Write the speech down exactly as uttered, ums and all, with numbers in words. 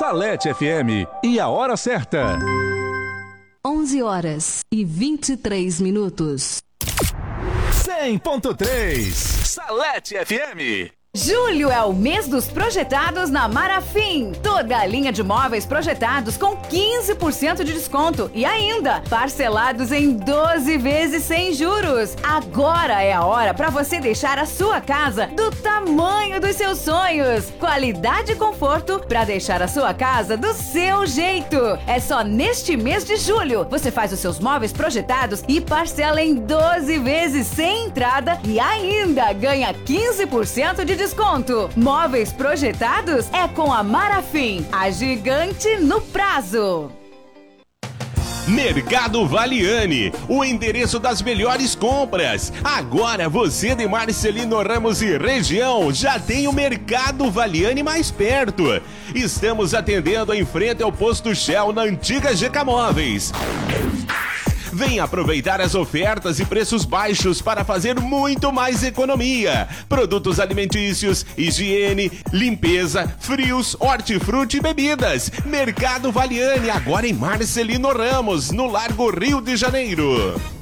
Salete F M e a hora certa. onze horas e vinte e três minutos. cem ponto três Salete F M. Julho é o mês dos projetados na Marafim. Toda a linha de móveis projetados com quinze por cento de desconto e ainda parcelados em doze vezes sem juros. Agora é a hora para você deixar a sua casa do tamanho dos seus sonhos. Qualidade e conforto para deixar a sua casa do seu jeito. É só neste mês de julho. Você faz os seus móveis projetados e parcela em doze vezes sem entrada e ainda ganha quinze por cento de desconto. Móveis projetados é com a Marafim, a gigante no prazo. Mercado Valiani, o endereço das melhores compras. Agora você de Marcelino Ramos e região já tem o Mercado Valiani mais perto. Estamos atendendo em frente ao posto Shell na antiga G K Móveis. Vem aproveitar as ofertas e preços baixos para fazer muito mais economia. Produtos alimentícios, higiene, limpeza, frios, hortifruti e bebidas. Mercado Valiani, agora em Marcelino Ramos, no Largo Rio de Janeiro.